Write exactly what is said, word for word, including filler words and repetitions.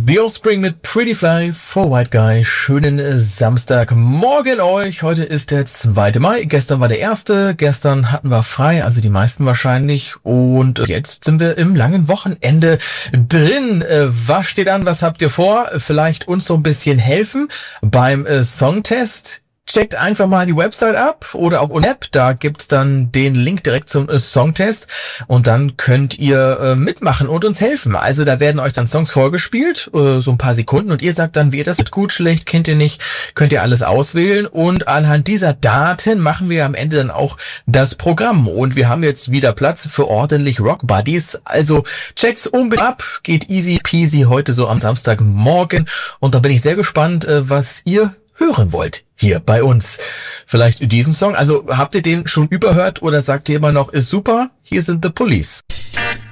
The Offspring mit Pretty Fly for White Guy. Schönen Samstagmorgen euch. Heute ist der zweite Mai. Gestern war der erste. Gestern hatten wir frei, also die meisten wahrscheinlich. Und jetzt sind wir im langen Wochenende drin. Was steht an? Was habt ihr vor? Vielleicht uns so ein bisschen helfen beim Songtest. Checkt einfach mal die Website ab oder auch unsere App, da gibt's dann den Link direkt zum äh, Songtest und dann könnt ihr äh, mitmachen und uns helfen. Also da werden euch dann Songs vorgespielt, äh, so ein paar Sekunden und ihr sagt dann, wie ihr das mit gut, schlecht, kennt ihr nicht, könnt ihr alles auswählen und anhand dieser Daten machen wir am Ende dann auch das Programm und wir haben jetzt wieder Platz für ordentlich Rock Buddies. Also checkt's unbedingt ab, geht easy peasy heute so am Samstagmorgen und da bin ich sehr gespannt, äh, was ihr hören wollt hier bei uns. Vielleicht diesen Song. Also habt ihr den schon überhört oder sagt ihr immer noch, ist super? Hier sind The Police.